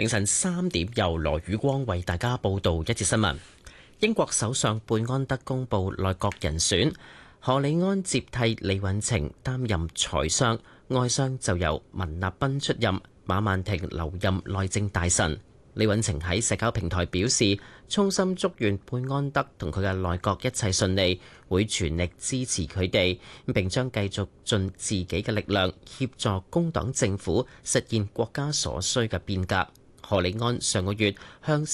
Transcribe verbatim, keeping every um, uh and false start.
凌晨三點，由羅宇光為大家報道一節新聞。英國首相貝安德公布內閣人選，何里安接替李允晴擔任財相，外相就由文立斌出任，馬曼婷留任內政大臣。李允晴喺社交平台表示，衷心祝願貝安德同佢嘅內閣一切順利，會全力支持佢哋，並將繼續盡自己嘅力量協助工黨政府實現國家所需嘅變革。何里安上個月向